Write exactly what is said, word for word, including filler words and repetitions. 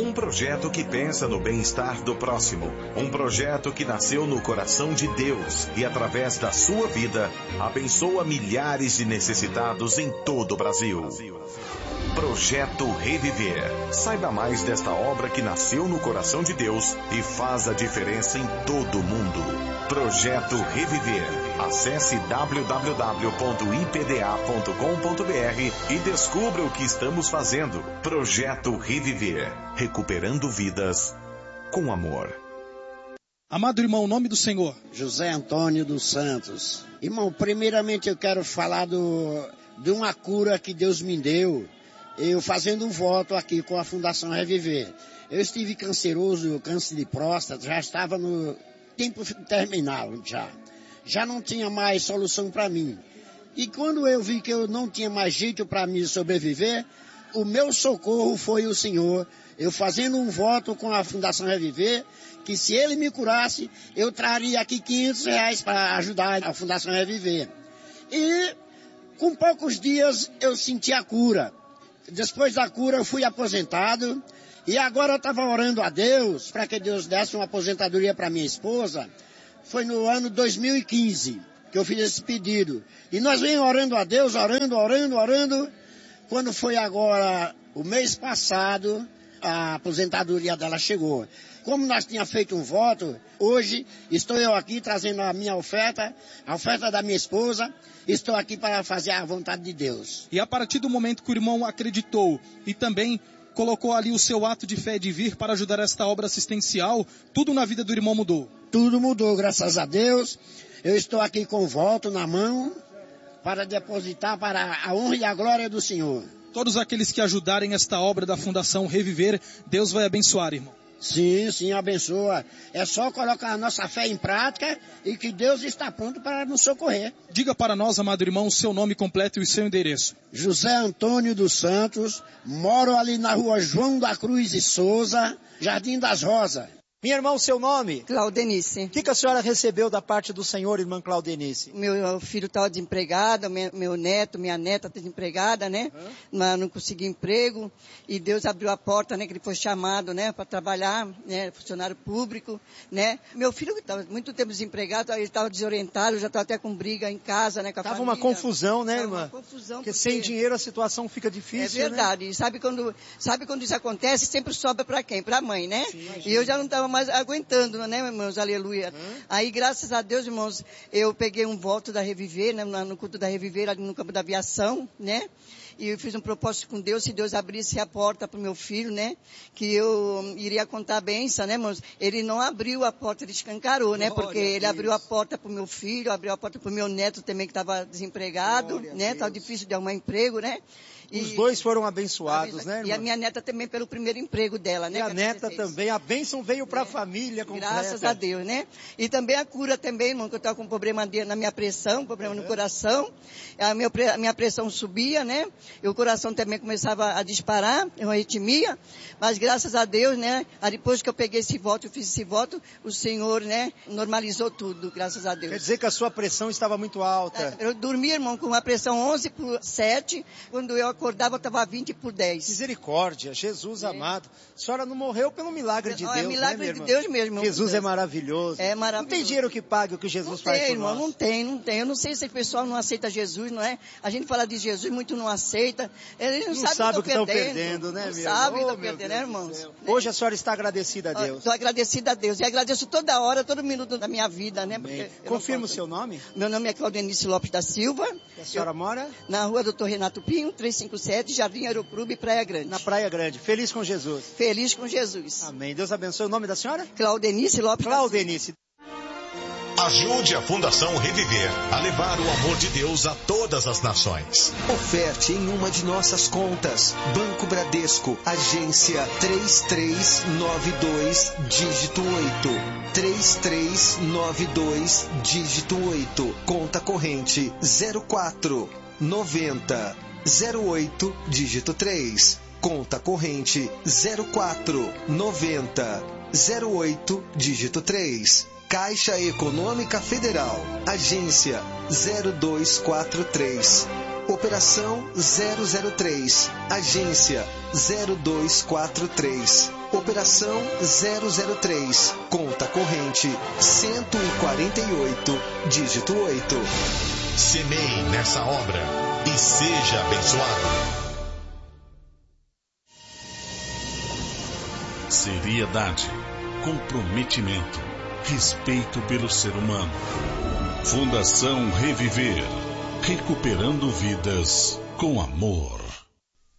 Um projeto que pensa no bem-estar do próximo. Um projeto que nasceu no coração de Deus e, através da sua vida, abençoa milhares de necessitados em todo o Brasil. Projeto Reviver. Saiba mais desta obra que nasceu no coração de Deus e faz a diferença em todo o mundo. Projeto Reviver. Acesse w w w ponto i p d a ponto com ponto b r e descubra o que estamos fazendo. Projeto Reviver. Recuperando vidas com amor. Amado irmão, o nome do Senhor? José Antônio dos Santos. Irmão, primeiramente eu quero falar do, de uma cura que Deus me deu. Eu fazendo um voto aqui com a Fundação Reviver. Eu estive canceroso, câncer de próstata, já estava no tempo terminal já. Já não tinha mais solução para mim. E quando eu vi que eu não tinha mais jeito para me sobreviver, o meu socorro foi o Senhor. Eu fazendo um voto com a Fundação Reviver, que se Ele me curasse, eu traria aqui quinhentos reais para ajudar a Fundação Reviver. E com poucos dias eu senti a cura. Depois da cura eu fui aposentado e agora eu estava orando a Deus para que Deus desse uma aposentadoria para minha esposa. Foi no ano dois mil e quinze que eu fiz esse pedido. E nós vem orando a Deus, orando, orando, orando. Quando foi agora o mês passado, a aposentadoria dela chegou. Como nós tínhamos feito um voto, hoje estou eu aqui trazendo a minha oferta, a oferta da minha esposa. Estou aqui para fazer a vontade de Deus. E a partir do momento que o irmão acreditou e também colocou ali o seu ato de fé de vir para ajudar esta obra assistencial, tudo na vida do irmão mudou? Tudo mudou, graças a Deus. Eu estou aqui com o voto na mão para depositar para a honra e a glória do Senhor. Todos aqueles que ajudarem esta obra da Fundação Reviver, Deus vai abençoar, irmão. Sim, sim, abençoa. É só colocar a nossa fé em prática e que Deus está pronto para nos socorrer. Diga para nós, amado irmão, o seu nome completo e o seu endereço. José Antônio dos Santos, moro ali na rua João da Cruz e Souza, Jardim das Rosas. Minha irmã, o seu nome? Claudenice. O que, que a senhora recebeu da parte do Senhor, irmã Claudenice? Meu filho estava desempregado, meu, meu neto, minha neta está desempregada, né? Uhum. Mas não conseguia emprego. E Deus abriu a porta, né? Que ele foi chamado, né? Para trabalhar, né? Funcionário público, né? Meu filho estava muito tempo desempregado, ele estava desorientado, já estava até com briga em casa, né? Com a tava família. uma confusão, né, tava irmã? Uma confusão. Porque, porque sem dinheiro a situação fica difícil, É verdade. Né? E sabe quando, sabe quando isso acontece, sempre sobra para quem? Para a mãe, né? Sim, e eu já não estava mais aguentando, né, irmãos? Aleluia. Hum? Aí, graças a Deus, irmãos, eu peguei um voto da Reviver, né, no culto da Reviver, ali no campo da aviação, né? E eu fiz um propósito com Deus, se Deus abrisse a porta para o meu filho, né? Que eu iria contar a benção, né, irmãos? Ele não abriu a porta, ele escancarou, né? Porque Glória ele abriu a porta para o meu filho, abriu a porta para o meu neto também, que estava desempregado, Glória né? Estava difícil de arrumar emprego, né? Os e, dois foram abençoados, né, irmã? E a minha neta também pelo primeiro emprego dela, né? E a neta também, a bênção veio para a é. família completa. Graças a Deus, né? E também a cura também, irmão, que eu estava com um problema de, na minha pressão, problema uhum. no coração. A minha, a minha pressão subia, né? E o coração também começava a disparar, uma arritmia. Mas graças a Deus, né? Depois que eu peguei esse voto, eu fiz esse voto, o Senhor, né? Normalizou tudo, graças a Deus. Quer dizer que a sua pressão estava muito alta. Eu dormia, irmão, com uma pressão onze por sete, quando eu acordava, eu estava vinte por dez. Misericórdia, Jesus é. amado. A senhora não morreu pelo milagre de Deus, É milagre né, de Deus mesmo. Jesus é maravilhoso. É maravilhoso. Não tem dinheiro que pague o que Jesus não faz tem, por irmão, nós. Não tem, não tem. Eu não sei se o pessoal não aceita Jesus, não é? A gente fala de Jesus, muito não aceita. Eles não, não sabem sabe o que estão perdendo, perdendo, né, não meu sabem o que oh, estão perdendo, né, irmãos? Hoje a senhora está agradecida a Deus. Estou agradecida a Deus. E agradeço toda hora, todo minuto da minha vida, né? Confirma o seu nome? Meu nome é Claudenice Lopes da Silva. E a senhora eu, mora? Na rua doutor Renato Pinho, trezentos e cinquenta e sete, Jardim Aeroclube, Praia Grande. Na Praia Grande. Feliz com Jesus. Feliz com Jesus. Amém. Deus abençoe. O nome da senhora? Claudenice Lopes Claudenice. Ajude a Fundação Reviver a levar o amor de Deus a todas as nações. Oferte em uma de nossas contas. Banco Bradesco, agência três três nove dois, dígito oito. três três nove dois, dígito oito. Conta corrente zero quatro noventa zero oito, dígito três. Conta corrente zero quatro noventa zero oito, dígito três. Caixa Econômica Federal, agência zero dois quatro três. Operação zero zero três, Agência zero dois quatro três. Operação zero zero três, conta corrente cento e quarenta e oito, dígito oito. Semeie nessa obra e seja abençoado. Seriedade, comprometimento, respeito pelo ser humano. Fundação Reviver, recuperando vidas com amor.